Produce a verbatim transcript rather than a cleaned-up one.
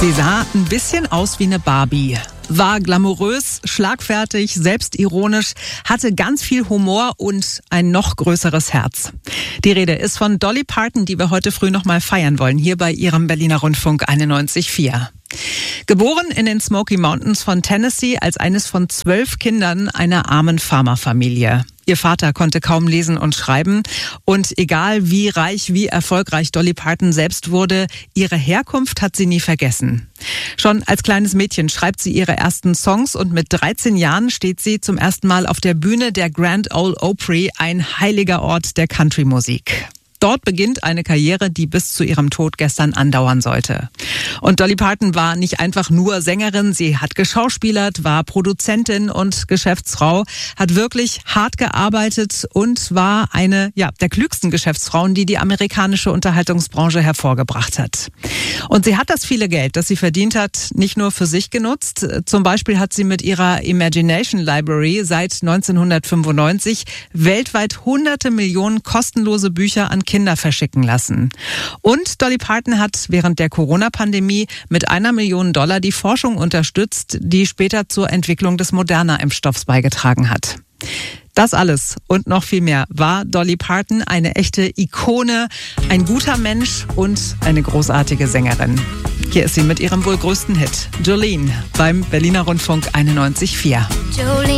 Sie sah ein bisschen aus wie eine Barbie. War glamourös, schlagfertig, selbstironisch, hatte ganz viel Humor und ein noch größeres Herz. Die Rede ist von Dolly Parton, die wir heute früh noch mal feiern wollen, hier bei ihrem Berliner Rundfunk einundneunzig Komma vier. Geboren in den Smoky Mountains von Tennessee als eines von zwölf Kindern einer armen Farmerfamilie. Ihr Vater konnte kaum lesen und schreiben. Und egal wie reich, wie erfolgreich Dolly Parton selbst wurde, ihre Herkunft hat sie nie vergessen. Schon als kleines Mädchen schreibt sie ihre ersten Songs und mit dreizehn Jahren steht sie zum ersten Mal auf der Bühne der Grand Ole Opry, ein heiliger Ort der Country-Musik. Dort beginnt eine Karriere, die bis zu ihrem Tod gestern andauern sollte. Und Dolly Parton war nicht einfach nur Sängerin, sie hat geschauspielert, war Produzentin und Geschäftsfrau, hat wirklich hart gearbeitet und war eine ja, der klügsten Geschäftsfrauen, die die amerikanische Unterhaltungsbranche hervorgebracht hat. Und sie hat das viele Geld, das sie verdient hat, nicht nur für sich genutzt. Zum Beispiel hat sie mit ihrer Imagination Library seit neunzehnhundertfünfundneunzig weltweit hunderte Millionen kostenlose Bücher an Kinder verschicken lassen. Und Dolly Parton hat während der Corona-Pandemie mit einer Million Dollar die Forschung unterstützt, die später zur Entwicklung des Moderna-Impfstoffs beigetragen hat. Das alles und noch viel mehr war Dolly Parton, eine echte Ikone, ein guter Mensch und eine großartige Sängerin. Hier ist sie mit ihrem wohl größten Hit, Jolene, beim Berliner Rundfunk einundneunzig Komma vier.